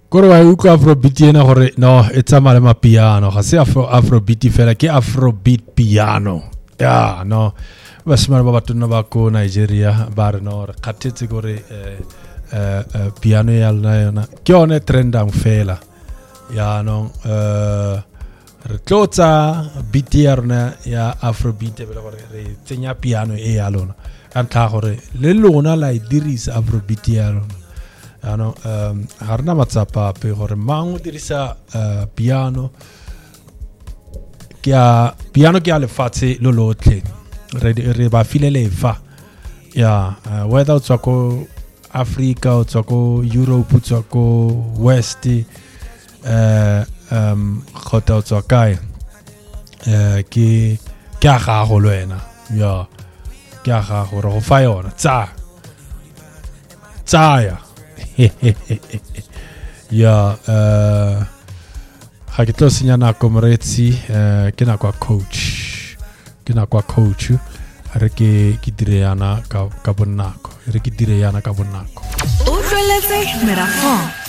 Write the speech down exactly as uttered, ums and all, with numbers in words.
Kore wa utlwa Afrobeat ena gore no e tsamaya le piano ga se afro Afrobeat fela ke Afrobeat piano ya no ba simana ba batona ba ko Nigeria ba re no re khathetse gore eh eh piano ya lona yona ke yone trendang fela ya no eh re tlotsa beat ya rona ya Afrobeat be le gore re tsenya piano e ya lona ka ntla gore le lona la e dirisa Afrobeat ya lona ano um harna matsapa pe gore mang o dirisa piano ke piano ke a lefatshe lo lotlhe re re ba filele fa ya whether o tswa ko Africa o tswa ko Europe o tswa ko West eh um khota o tswa kae eh ke ke a ga go lwena ya ke a ga go re go fa yona tsa tsa ya ya uh ha ke tlo senya nako moretsi eh ke na kwa coach ke na kwa coach re ke ke dire yana ka ka bonako re ke dire yana ka bonako o tloletse Merafo.